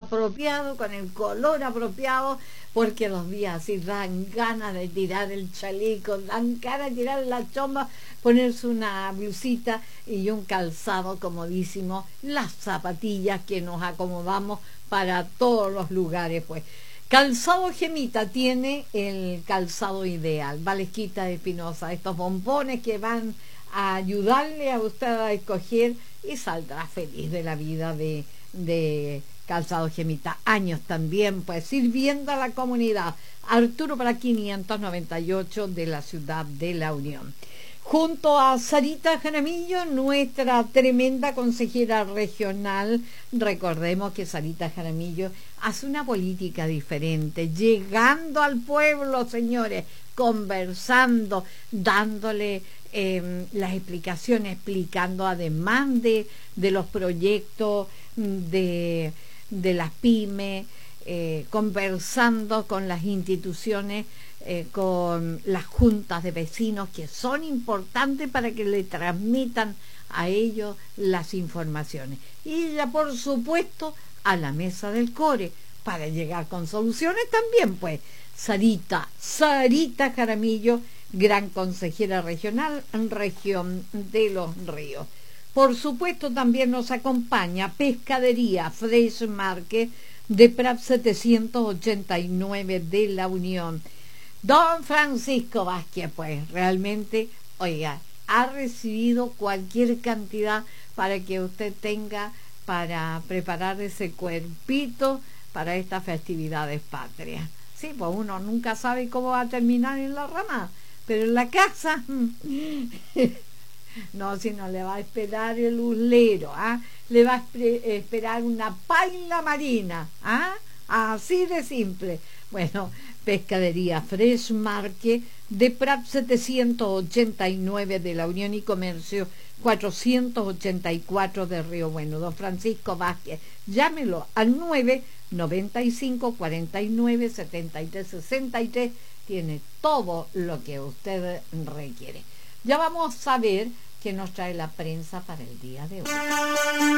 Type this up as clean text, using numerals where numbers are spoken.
apropiado, con el color apropiado, porque los días así dan ganas de tirar el chaleco, dan ganas de tirar la chomba, ponerse una blusita y un calzado comodísimo, las zapatillas que nos acomodamos para todos los lugares, pues. Calzado Gemita tiene el calzado ideal, Valesquita de Espinosa, estos bombones que van a ayudarle a usted a escoger y saldrá feliz de la vida de Calzado Gemita. Años también, pues, sirviendo a la comunidad. Arturo Prat 598 de la ciudad de La Unión. Junto a Sarita Jaramillo, nuestra tremenda consejera regional. Recordemos que Sarita Jaramillo hace una política diferente, llegando al pueblo, señores, conversando, dándole las explicaciones, explicando además de los proyectos de las pymes, conversando con las instituciones, con las juntas de vecinos, que son importantes para que le transmitan a ellos las informaciones. Y ya, por supuesto, a la mesa del core, para llegar con soluciones también, pues. Sarita Jaramillo, gran consejera regional en Región de los Ríos. Por supuesto, también nos acompaña Pescadería Fresh Market de Prat 789 de La Unión. Don Francisco Vázquez, pues, realmente, oiga, ha recibido cualquier cantidad para que usted tenga para preparar ese cuerpito para estas festividades patrias. Sí, pues uno nunca sabe cómo va a terminar en la rama, pero en la casa, no, si no le va a esperar el uslero, le va a esperar una paila marina, así de simple. Bueno, Pescadería Fresh Market de Prat 789 de La Unión y Comercio 484 de Río Bueno. Don Francisco Vázquez, llámelo al 995 49 73 63. Tiene todo lo que usted requiere. Ya vamos a ver qué nos trae la prensa para el día de hoy.